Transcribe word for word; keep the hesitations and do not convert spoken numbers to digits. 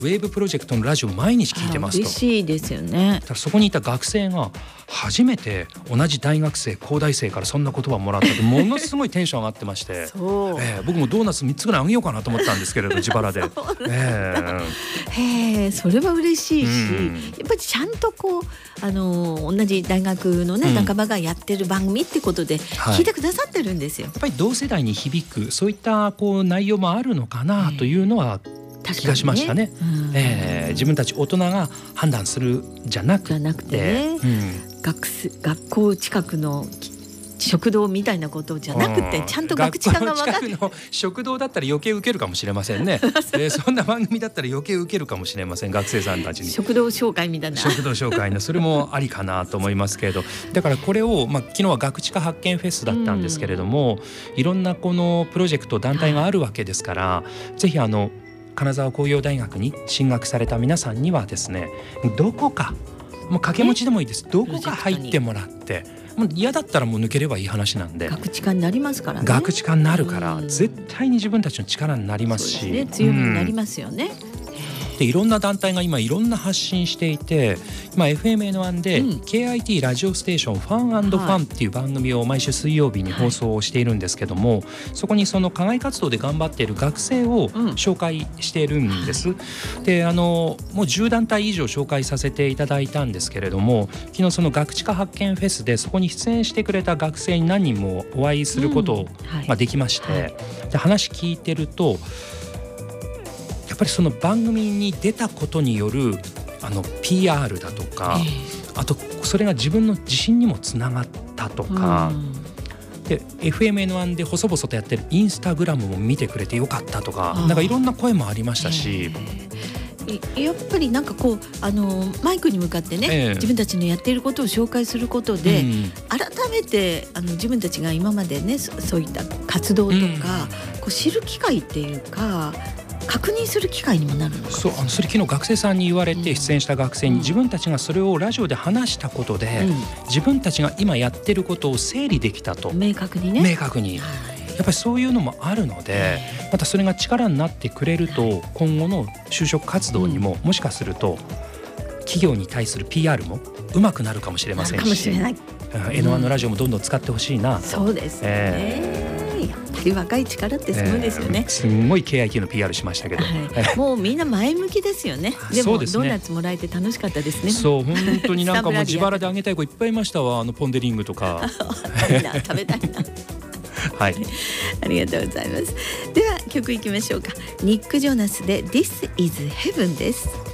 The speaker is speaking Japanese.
ウェーブプロジェクトのラジオ毎日聞いてますと。 嬉しいですよね。 だからそこにいた学生が初めて同じ大学生高大生からそんな言葉をもらったってものすごいテンション上がってましてそう、 えー、僕もドーナツみっつぐらいあげようかなと思ったんですけれど自腹でえー、 へえ、それは嬉しいし、 うん、 やっぱりちゃんとこうあの同じ大学のね、うん、仲間がやってる番組ってことで聞いてくださってるんですよ、はい、 やっぱり同世代に響くそういったこう内容もあるのかなというのは、えー気がしましたね。ね、えー、自分たち大人が判断するじゃなくて、じゃなくてね、うん、 学, 学校近くの食堂みたいなことじゃなくて、うん、ちゃんと学知化が分かって、 学校の近くの食堂だったら余計受けるかもしれませんね、えー、そんな番組だったら余計受けるかもしれません。学生さんたちに食堂紹介みたいな食堂紹介のそれもありかなと思いますけれど、だからこれを、まあ、昨日は学知化発見フェスだったんですけれども、うん、いろんなこのプロジェクト団体があるわけですから、はい、ぜひあの金沢工業大学に進学された皆さんにはですね、どこかもう掛け持ちでもいいです、どこか入ってもらって、もう嫌だったらもう抜ければいい話なんで、 学知化になりますからね。 学知化になるから絶対に自分たちの力になりますし、 そうですね、強みになりますよね、 うん、でいろんな団体が今いろんな発信していて、今 エフエムエヌワン で ケーアイティー ラジオステーションファン&ファンっていう番組を毎週水曜日に放送しているんですけども、はい、そこにその課外活動で頑張っている学生を紹介しているんです、うん、であのもうじゅう団体以上紹介させていただいたんですけれども、昨日その学知化発見フェスでそこに出演してくれた学生に何人もお会いすることができまして、うんはい、で話聞いてるとやっぱりその番組に出たことによるあの ピーアール だとか、えー、あとそれが自分の自信にもつながったとか、うん、で エフエムエヌワン で細々とやってるインスタグラムも見てくれてよかったとか、なんかいろんな声もありましたし、 えー、やっぱりなんかこうあのマイクに向かってね、えー、自分たちのやっていることを紹介することで、うん、改めてあの自分たちが今までね そ, そういった活動とか、うん、こう知る機会っていうか確認する機会にもなるのか。 そう、あのそれ昨日学生さんに言われて、出演した学生に自分たちがそれをラジオで話したことで、うん、自分たちが今やってることを整理できたと、 明確にね、 明確に、はい、やっぱりそういうのもあるので、またそれが力になってくれると今後の就職活動にも、もしかすると企業に対する ピーアール もうまくなるかもしれませんし、 かもしれない、 エヌワン のラジオもどんどん使ってほしいなと、 そうですね、えーやっぱり若い力ってすごいですよね、 えー、すんごい ケーアイティー の ピーアール しましたけど、 はい、もうみんな前向きですよね。でもドーナツもらえて楽しかったですね。 そう本当になんかもう自腹であげたい子いっぱいいましたわ。あのポン・デ・リングとかいいな、食べたいなはい、 ありがとうございます。では曲いきましょうか。ニック・ジョナスで This is Heaven です。